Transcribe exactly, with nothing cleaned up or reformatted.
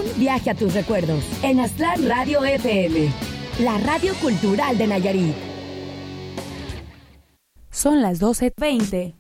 viaje a tus recuerdos en Aztlán Radio F M, la radio cultural de Nayarit. Son las doce veinte.